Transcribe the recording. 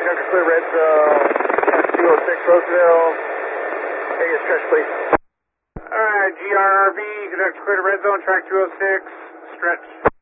conductor clear red zone, 206 Roseville. Hey, stretch please. Alright, GRRV, conductor clear to red zone, track 206, stretch.